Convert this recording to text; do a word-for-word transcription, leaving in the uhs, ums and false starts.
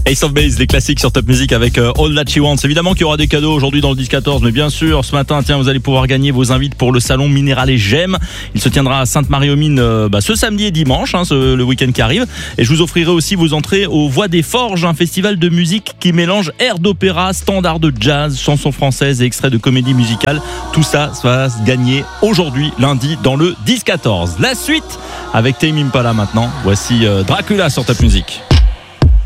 Ace of Base, les classiques sur Top Music avec euh, All That She Wants. Évidemment qu'il y aura des cadeaux aujourd'hui dans le dix quatorze, mais bien sûr, ce matin, tiens, vous allez pouvoir gagner vos invites pour le salon Minéral et Gemmes. Il se tiendra à Sainte-Marie-aux-Mines euh, bah, ce samedi et dimanche, hein, ce, le week-end qui arrive. Et je vous offrirai aussi vos entrées aux Voix des Forges, un festival de musique qui mélange air d'opéra, standard de jazz, chansons françaises et extraits de comédie musicale. Tout ça, ça va se gagner aujourd'hui, lundi, dans le dix quatorze. La suite avec Tame Impala maintenant. Voici euh, Dracula sur Top Music.